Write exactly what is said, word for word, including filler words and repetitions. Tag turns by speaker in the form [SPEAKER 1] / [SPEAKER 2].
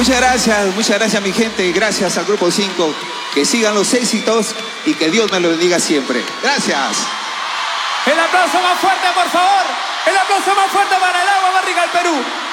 [SPEAKER 1] Muchas gracias, muchas gracias mi gente, gracias al Grupo cinco, que sigan los éxitos y que Dios me lo bendiga siempre. Gracias.
[SPEAKER 2] El aplauso más fuerte, por favor. El aplauso más fuerte para el agua más rica del Perú.